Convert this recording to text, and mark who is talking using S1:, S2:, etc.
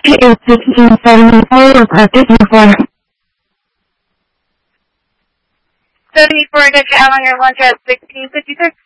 S1: is 1574 or 54.
S2: 74, did you have on your lunch at 1656?